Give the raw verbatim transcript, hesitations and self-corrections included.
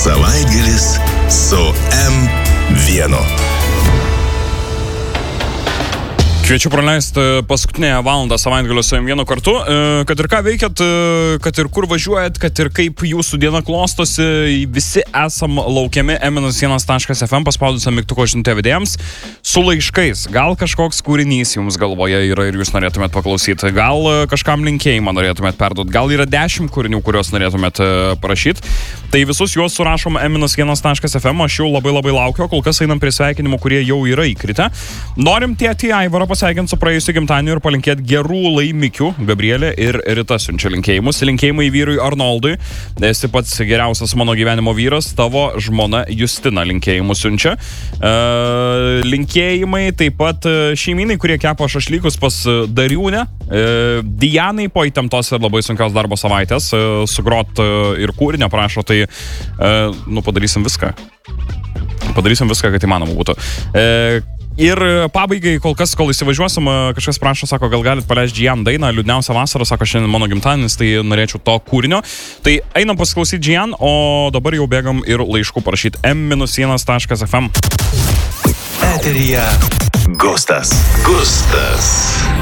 Savaitgalis su M vienu. Kviečiu praleisti paskutinę valandą savaitgalio su M vienu kartu. Kad ir ką veikiat, kad ir kur važiuojat, kad ir kaip jūsų diena klostosi, visi esam laukiami em vienas taškas ef em paspaudus ant mygtuko žinutę vedėjams su laiškais. Gal kažkoks kūrinys jums galvoje yra ir jūs norėtumėt paklausyti. Gal kažkam linkėjimą norėtumėt perduoti. Gal yra dešimt kūrinių, kuriuos norėtumėt parašyti. Tai visus juos surašom em vienas taškas ef em. Aš jau labai labai laukiu. Kol kas einam prie sveikinimų, kurie jau yra įkritę. Norim tėtį Aivarą pasveikinti su praėjusiu gimtadieniu ir palinkėti gerų laimikių. Gabrielė ir Rita siunčia linkėjimus. Linkėjimai vyrui Arnoldui. Esi pats geriausias mano gyvenimo vyras. Tavo žmona Justina linkėjimus siunčia. Uh, linkėjimai taip pat šeimynai, kurie kepa šašlykus pas Dariūnę. Uh, Dianai po įtemptos ir labai sunkios darbo savaitės. Uh, sugrot uh, ir kūrinio prašo, tai uh, nu padarysim viską. Padarysim viską, kad įmanoma būtų. Uh, Ir pabaigai, kol kas, kol įsivažiuosim, kažkas prašo, sako, gal galit paleisti Gian dainą, liūdniausia vasara, sako, šiandien mano gimtadienis, tai norėčiau to kūrinio. Tai einam pasiklausyti Gian, o dabar jau bėgam ir laiškų parašyti em vienas taškas ef em. Eteryje Gustas. Gustas.